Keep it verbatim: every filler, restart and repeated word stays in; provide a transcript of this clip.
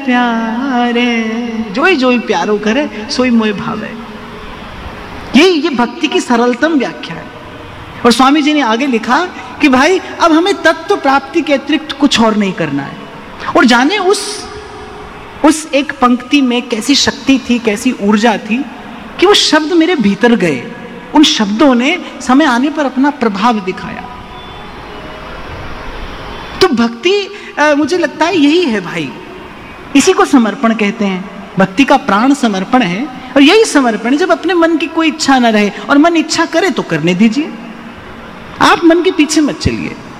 प्यारे, जोई जोई प्यारो करे सोई मोय भावे। ये ये भक्ति की सरलतम व्याख्या है। और स्वामी जी ने आगे लिखा कि भाई अब हमें तत्व प्राप्ति के अतिरिक्त कुछ और नहीं करना है। और जाने उस उस एक पंक्ति में कैसी शक्ति थी, कैसी ऊर्जा थी कि वो शब्द मेरे भीतर गए। उन शब्दों ने समय आने पर अपना प्रभाव दिखाया। तो भक्ति आ, मुझे लगता है यही है भाई, इसी को समर्पण कहते हैं। भक्ति का प्राण समर्पण है। और यही समर्पण है जब अपने मन की कोई इच्छा न रहे और मन इच्छा करे तो करने दीजिए, आप मन के पीछे मत चलिए।